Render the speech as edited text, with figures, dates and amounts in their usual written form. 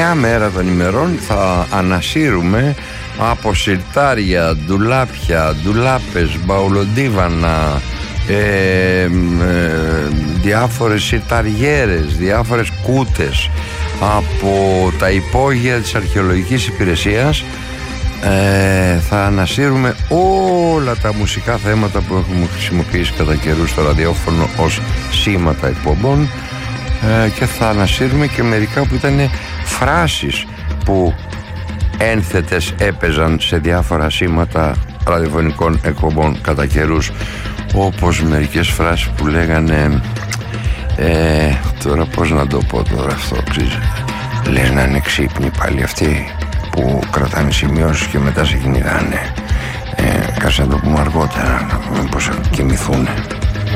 μια μέρα των ημερών θα ανασύρουμε από σιρτάρια, ντουλάπια, ντουλάπες, μπαουλοντίβανα, διάφορες σιρταριέρες, διάφορες κούτες από τα υπόγεια της αρχαιολογικής υπηρεσίας. Θα ανασύρουμε όλα τα μουσικά θέματα που έχουμε χρησιμοποιήσει κατά καιρούς στο ραδιόφωνο ως σήματα εκπομπών, και θα ανασύρουμε και μερικά που ήταν φράσεις που ένθετες έπαιζαν σε διάφορα σήματα ραδιοφωνικών εκπομπών κατά καιρούς, όπως μερικές φράσεις που λέγανε τώρα πώς να το πω τώρα αυτό, ξέρεις, λες να είναι ξύπνοι πάλι αυτοί που κρατάνε σημειώσεις και μετά σε κυνηγάνε. Κάτσε να το πούμε αργότερα, να πούμε πως κοιμηθούν.